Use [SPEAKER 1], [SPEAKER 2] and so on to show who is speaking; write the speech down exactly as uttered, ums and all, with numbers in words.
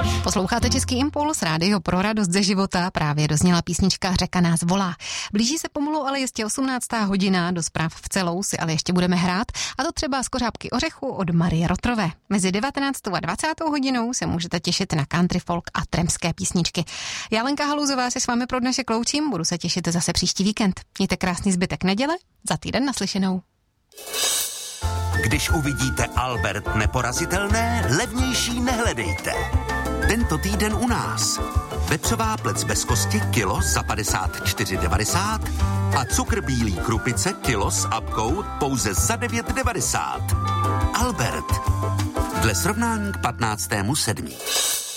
[SPEAKER 1] Posloucháte Český impuls, rádio pro radost ze života. Právě dozněla písnička Řeka nás volá. Blíží se pomalu, ale jistě osmnáctá hodina. Do zpráv v celou si ale ještě budeme hrát. A to třeba z kořápky ořechu od Marie Rotrové. Mezi devatenáctou a dvacátou hodinou se můžete těšit na country, folk a tramské písničky. Já, Lenka Haluzová, se s vámi pro dnešek loučím. Budu se těšit zase příští víkend. Mějte krásný zbytek neděle. Za týden naslyšenou.
[SPEAKER 2] Když uvidíte Albert neporazitelné, levnější nehledejte. Tento týden u nás. Vepřová plec bez kosti kilo za padesát čtyři devadesát a cukr bílý krupice kilo s apkou pouze za devět devadesát. Albert. Dle srovnání k patnáctému sedmý